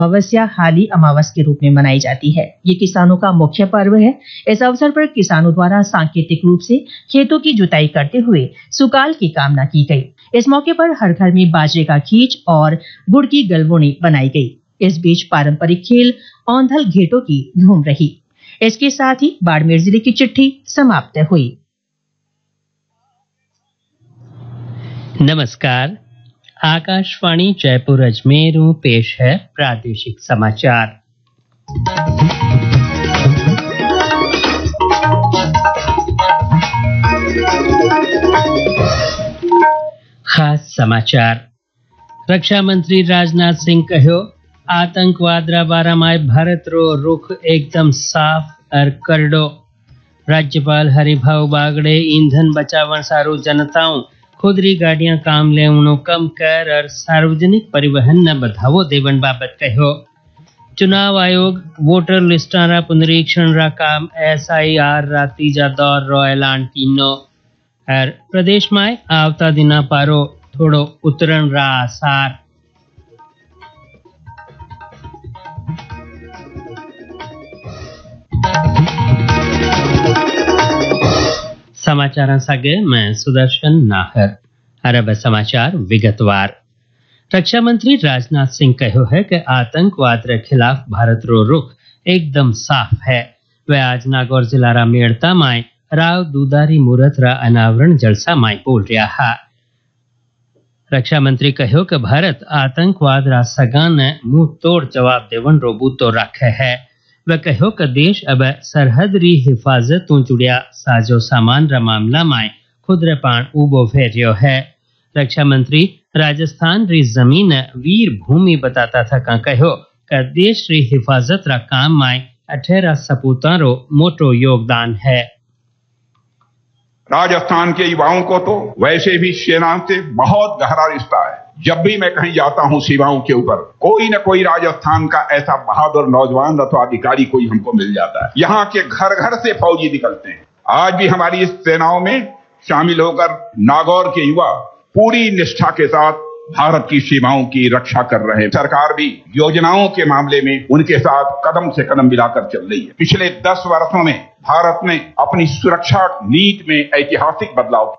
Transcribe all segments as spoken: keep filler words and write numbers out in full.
अमावस्या हाली अमावस के रूप में मनाई जाती है। ये किसानों का मुख्य पर्व है। इस अवसर पर किसानों द्वारा सांकेतिक रूप से खेतों की जुताई करते हुए सुकाल की कामना की गई। इस मौके पर हर घर में बाजरे का खींच और गुड़ की गलवोनी बनाई गई। इस बीच पारंपरिक खेल औंधल घेटों की धूम रही। इसके साथ ही बाड़मेर जिले की चिट्ठी समाप्त हुई। नमस्कार, आकाशवाणी जयपुर अजमेर पेश है प्रादेशिक समाचार। खास समाचार। रक्षा मंत्री राजनाथ सिंह कहो, आतंकवाद रा बारा में भारत रो रुख एकदम साफ और करडो। राज्यपाल हरिभाऊ बागड़े ईंधन बचावन सारू जनताओं खुदरी गाड़ियां काम लेवनो कम कर और सार्वजनिक परिवहन न बढ़ावो देवन बाबत कहो। चुनाव आयोग वोटर लिस्टा रा पुनरीक्षण रा काम एस आई आर रा तीजा दौर रो ऐलान कीनो। और प्रदेश में आवता दिना पारो थोड़ो उतरण रा आसार। समाचार सागे मैं सुदर्शन नाहर। अरब समाचार विगतवार। रक्षा मंत्री राजनाथ सिंह कहो है कि आतंकवाद के खिलाफ भारत रो रुख एकदम साफ है। वह आज नागौर जिला रा मेड़ता में राव दूधारी मूर्त रा अनावरण जलसा में बोल रहा है। रक्षा मंत्री कहो कि भारत आतंकवाद रा सगान ने मुंह तोड़ जवाब देवन रो बूतो रखे है। वह कहो कि देश अब सरहद री हिफाजत तो जुड़िया साजो सामान रा मामला में खुद रे पान उबो फेरियो है। रक्षा मंत्री राजस्थान री जमीन वीर भूमि बताता था का कहो कि देश री हिफाजत रा काम में अठेरा सपूता रो मोटो योगदान है। राजस्थान के युवाओं को तो वैसे भी सेना से बहुत गहरा रिश्ता है। जब भी मैं कहीं जाता हूं सीमाओं के ऊपर, कोई न कोई राजस्थान का ऐसा बहादुर नौजवान अथवा अधिकारी कोई हमको मिल जाता है। यहाँ के घर घर से फौजी निकलते हैं। आज भी हमारी इस सेनाओं में शामिल होकर नागौर के युवा पूरी निष्ठा के साथ भारत की सीमाओं की रक्षा कर रहे हैं। सरकार भी योजनाओं के मामले में उनके साथ कदम से कदम मिलाकर चल रही है। पिछले दस वर्षों में भारत ने अपनी सुरक्षा नीति में ऐतिहासिक बदलाव।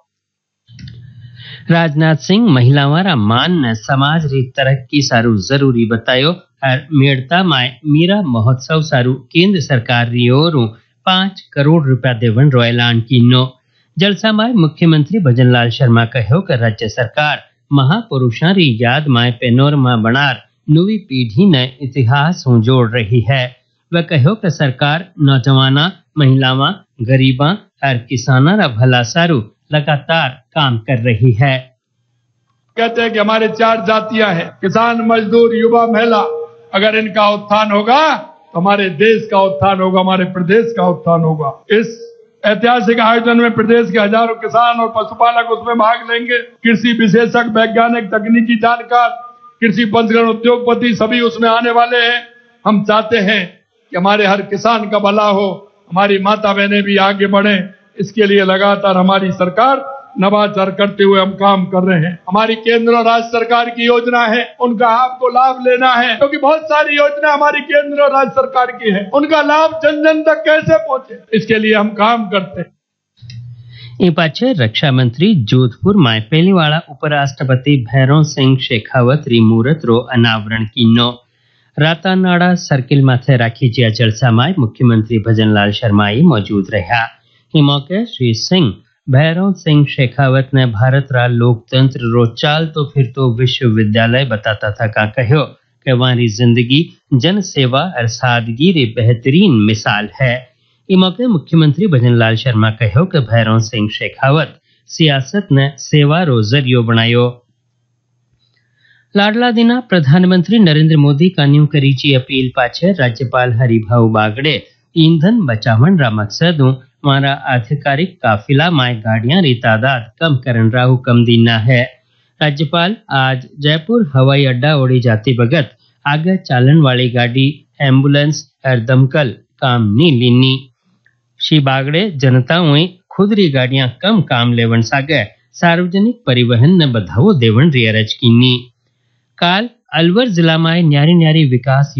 राजनाथ सिंह महिलाओं रा मान ने समाज री तरक्की सारू जरूरी बतायो और मेड़ता में मीरा महोत्सव सारू केंद्र सरकार री ओर पांच करोड़ रुपया देवन रो ऐलान कीनो। जलसा में मुख्यमंत्री भजनलाल शर्मा कहो कि राज्य सरकार महापुरुषों री याद में पेनोरमा बनार नवी पीढ़ी ने इतिहास हूं जोड़ रही है। वह कहो कि सरकार नौजवाना, महिलावां, गरीबा और किसाना रा भला सारू लगातार काम कर रही है। कहते हैं कि हमारे चार जातियां हैं, किसान, मजदूर, युवा, महिला। अगर इनका उत्थान होगा तो हमारे देश का उत्थान होगा, हमारे प्रदेश का उत्थान होगा। इस ऐतिहासिक आयोजन में प्रदेश के हजारों किसान और पशुपालक उसमें भाग लेंगे। कृषि विशेषज्ञ, वैज्ञानिक, तकनीकी जानकार, कृषि पंजीकरण उद्योगपति सभी उसमें आने वाले हैं। हम चाहते हैं कि हमारे हर किसान का भला हो, हमारी माता बहनें भी आगे बढ़े। इसके लिए लगातार हमारी सरकार नवाचार करते हुए हम काम कर रहे हैं। हमारी केंद्र और राज्य सरकार की योजना है, उनका आपको लाभ लेना है, क्योंकि बहुत सारी योजना हमारी केंद्र और राज्य सरकार की है। उनका लाभ जन जन तक कैसे पहुंचे, इसके लिए हम काम करते हैं। ए पाछे रक्षा मंत्री जोधपुर में पहली वाला उपराष्ट्रपति भैरों सिंह शेखावत री मूर्त रो अनावरण कीनो। रातानाड़ा सर्किल माथे राखी जिया जलसा में मुख्यमंत्री भजनलाल शर्मा मौजूद रहा। इस मौके श्री सिंह भैरव सिंह शेखावत ने भारत रा लोकतंत्र रो चाल तो फिर तो विश्वविद्यालय बताता था का कहो कि हमारी जिंदगी जन सेवा और सादगी री बेहतरीन मिसाल है। इस मौके मुख्यमंत्री भजनलाल शर्मा कहो कि भैरव सिंह शेखावत सियासत ने सेवा रो जरियो बनायो। लाडला दिना प्रधानमंत्री नरेंद्र मोदी का न्यू करीची अपील पाछे राज्यपाल हरिभाऊ बागड़े ईंधन बचावन रा मकसद हमारा आधिकारिक काफिला में गाड़ियां री तादाद कम करन रा हुक्म दीना है। राज्यपाल आज जयपुर हवाई अड्डा ओड़ी जाती बगत आगे चालन वाली गाड़ी, एम्बुलेंस और दमकल काम नी लीनी। श्री बागड़े जनताओं खुद री गाड़ियां कम काम लेवन सागे सार्वजनिक परिवहन ने बढ़ावो देवन री अरज कीनी। काल अलवर जिला में न्यारी न्यारी विकास